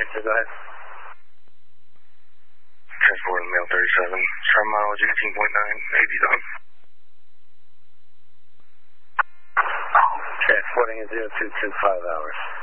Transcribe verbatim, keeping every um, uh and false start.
Victor, go ahead. Transporting mail thirty-seven, star mileage eighteen point nine, eighty done. Transporting in zero two two five hours.